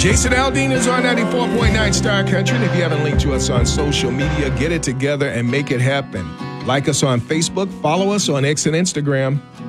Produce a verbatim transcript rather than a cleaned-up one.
Jason Aldean is on ninety-four point nine Star Country. And if you haven't linked to us on social media, get it together and make it happen. Like us on Facebook, follow us on X and Instagram.